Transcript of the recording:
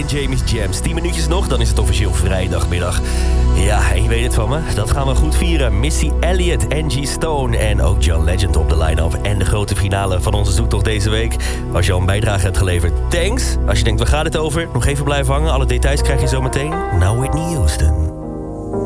Jamie's Jams. 10 minuutjes nog, dan is het officieel vrijdagmiddag. Ja, en je weet het van me, dat gaan we goed vieren. Missy Elliott, Angie Stone en ook John Legend op de line-up. En de grote finale van onze zoektocht deze week. Als je al een bijdrage hebt geleverd, thanks. Als je denkt, waar gaat het over? Nog even blijven hangen, alle details krijg je zo meteen. Nou, Whitney Houston.